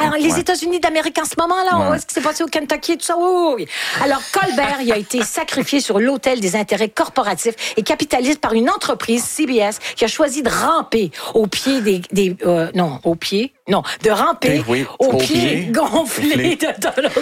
dans les États-Unis d'Amérique en ce moment-là. Ce qui s'est passé au Kentucky et tout ça. Oui. Alors, Colbert, il a été sacrifié sur l'autel des intérêts corporatifs et capitalistes par une entreprise, CBS, qui a choisi de ramper au pied de ramper au pied gonflé de Donald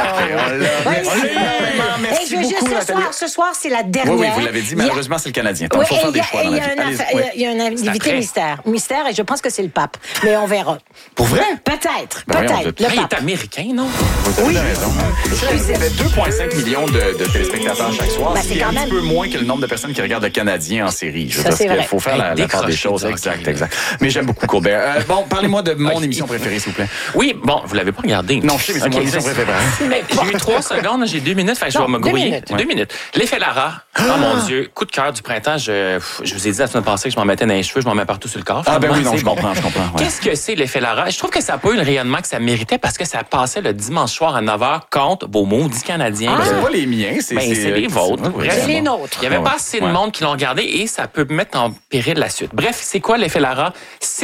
Trump. Merci beaucoup, Nathalie. Ce soir, c'est la dernière. Oui, vous l'avez dit, malheureusement, c'est le Canadien. Donc, il faut faire des choix dans la vie. Il y a un invité mystère, et je pense que c'est le pape. Mais on verra. Pour vrai? Peut-être. Il est américain, non? Oui. Il y avait 2,5 millions de téléspectateurs chaque soir. C'est quand même un petit peu moins que le nombre de personnes qui regardent le Canadien en série. Je veux dire, il faut faire la part des choses. Exact. Mais j'aime beaucoup Colbert. Bon, parlez-moi de mon émission préférée, s'il vous plaît. Oui, bon, vous l'avez pas regardé. Non, je sais, mais c'est mon émission préférée. J'ai eu 3 secondes, j'ai 2 minutes, je vais me grouiller. 2 minutes. L'effet Lara. Oh mon Dieu, coup de cœur du printemps. Je vous ai dit la semaine passée que je m'en mettais dans les cheveux, je m'en mets partout sur le corps. Ah ben oui, non, je comprends. Qu'est-ce que c'est l'effet Lara? Je trouve que ça n'a pas eu le rayonnement que ça méritait parce que ça passait le dimanche soir à 9h contre vos maudits Canadiens. C'est pas les miens, c'est les vôtres. C'est les nôtres. Il n'y avait pas assez de monde qui l'ont regardé et ça peut mettre en péril la suite. Bref, c'est quoi l'effet Lara?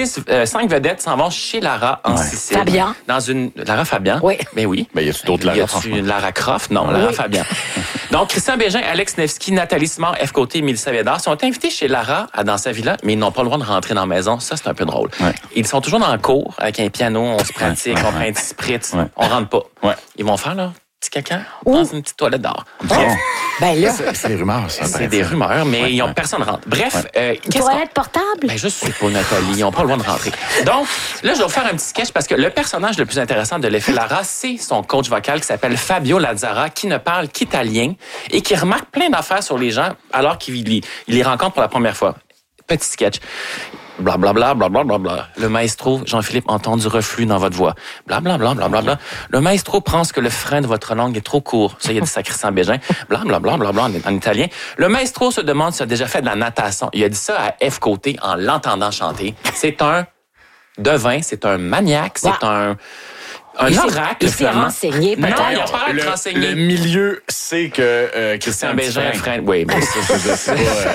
5 vedettes s'en vont chez Lara en Sicile. Fabian. Lara Fabian? Oui. Mais oui. Ben, y a-tu d'autres Lara, franchement? Lara Croft? Non, Lara Fabian. Donc, Christian Bégin, Alex Nevsky, Nathalie Simard, F. Côté et Mélissa Bédard sont invités chez Lara dans sa villa, mais ils n'ont pas le droit de rentrer dans la maison. Ça, c'est un peu drôle. Ouais. Ils sont toujours dans le cours avec un piano, on se pratique, on prend un petit spritz, on rentre pas. Ouais. Ils vont faire là petit caca dans une petite toilette d'or. Ben là, c'est des rumeurs, ça. C'est des rumeurs, mais personne rentre. Bref, toilette portable? Ben, je sais pas, Nathalie, ils n'ont pas le droit de rentrer. Donc, là, je vais vous faire un petit sketch parce que le personnage le plus intéressant de l'effet Lara, c'est son coach vocal qui s'appelle Fabio Lazzara, qui ne parle qu'italien et qui remarque plein d'affaires sur les gens alors qu'il les rencontre pour la première fois. Petit sketch. Blablabla, blablabla. Le maestro, Jean-Philippe, entend du reflux dans votre voix. Blablabla, blablabla. Le maestro pense que le frein de votre langue est trop court. Ça, il a dit ça à Christian Bégin. Blablabla, blablabla, en italien. Le maestro se demande s'il a déjà fait de la natation. Il a dit ça à F. Côté en l'entendant chanter. C'est un devin, c'est un maniaque, c'est un oracle, il s'est renseigné, peut-être. Non, il a pas l'air de renseigner. Le milieu sait que Christian Bégin freine. Oui, mais c'est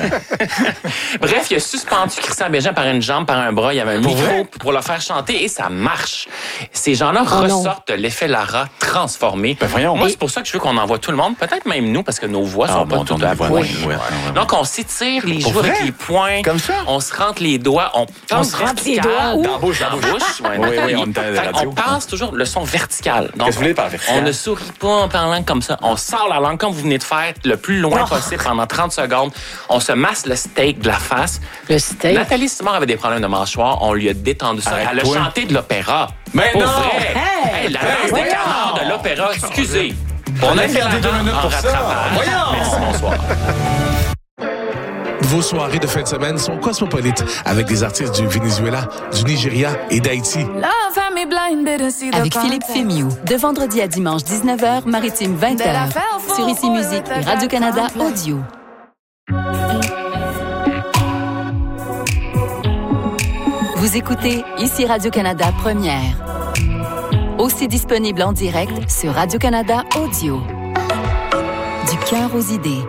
Bref, il a suspendu Christian Bégin par une jambe, par un bras. Il y avait un micro pour le faire chanter et ça marche. Ces gens-là ressortent de l'effet Lara transformé. Ben voyons. Moi, c'est pour ça que je veux qu'on envoie tout le monde, peut-être même nous, parce que nos voix sont pas toutes à voix. Donc, on s'étire les joues avec les poings. Comme ça? On se rentre les doigts. On se rentre les doigts dans la bouche. Oui, on est à la radio. On passe toujours le son vertical. Donc, qu'est-ce que vous voulez par vertical? On ne sourit pas en parlant comme ça. On sort la langue comme vous venez de faire, le plus loin possible pendant 30 secondes. On se masse le steak de la face. Le steak? Nathalie Simard avait des problèmes de mâchoire. On lui a détendu ça. Elle a chanté de l'opéra. Mais pour non! Vrai. Hey, la danse des canards de l'opéra. Excusez. On a gardé 2 minutes pour ça. Merci, bonsoir. Vos soirées de fin de semaine sont cosmopolites avec des artistes du Venezuela, du Nigeria et d'Haïti. Avec Philippe Fémiou, de vendredi à dimanche 19h, Maritime 20h, sur Ici Musique et Radio-Canada Audio. Vous écoutez Ici Radio-Canada Première. Aussi disponible en direct sur Radio-Canada Audio. Du cœur aux idées.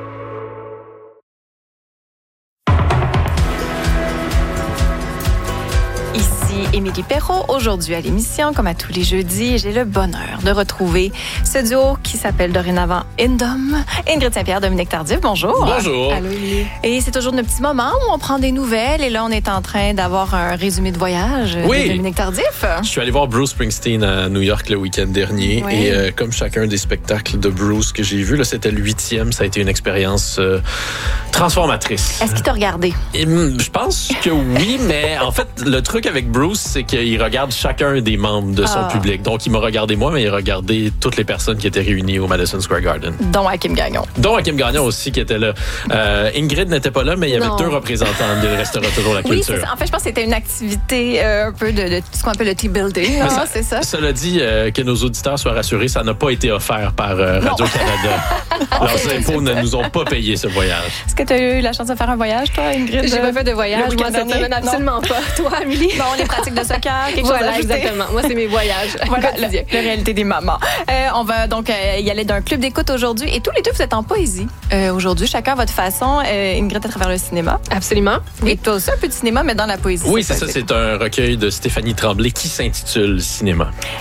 Ici Émilie Perrault. Aujourd'hui à l'émission, comme à tous les jeudis, j'ai le bonheur de retrouver ce duo qui s'appelle dorénavant Indom. Ingrid Saint-Pierre, Dominique Tardif, bonjour. Bonjour. Allô, Émilie. Et c'est toujours nos petits moments où on prend des nouvelles. Et là, on est en train d'avoir un résumé de voyage de Dominique Tardif. Je suis allé voir Bruce Springsteen à New York le week-end dernier. Oui. Et comme chacun des spectacles de Bruce que j'ai vu, là, c'était le 8e. Ça a été une expérience transformatrice. Est-ce qu'il t'a regardé? Et, je pense que oui, mais en fait, le truc avec Bruce, c'est qu'il regarde chacun des membres de son public. Donc, il m'a regardé moi, mais il a regardé toutes les personnes qui étaient réunies au Madison Square Garden. Dont Hakim Gagnon. Dont Hakim Gagnon aussi, qui était là. Ingrid n'était pas là, mais il y avait 2 représentants du restaurant Toujours la Culture. Oui, c'est ça. En fait, je pense que c'était une activité un peu de ce qu'on appelle le team building. C'est ça. Cela dit, que nos auditeurs soient rassurés, ça n'a pas été offert par Radio-Canada. Leurs impôts ne nous ont pas payé ce voyage. Est-ce que tu as eu la chance de faire un voyage, toi, Ingrid? J'ai pas fait de voyage. Moi, cette semaine, absolument pas. Toi, Amélie? Bon, les pratiques de soccer, quelque chose à ajouter? Exactement. Moi, c'est mes voyages. Voilà, la réalité des mamans. On va donc y aller d'un club d'écoute aujourd'hui. Et tous les deux, vous êtes en poésie. Aujourd'hui, chacun à votre façon. Ingrid à travers le cinéma. Absolument. Oui. Et toi aussi, un peu de cinéma, mais dans la poésie. Oui, c'est ça. C'est un recueil de Stéphanie Tremblay qui s'intitule Cinéma.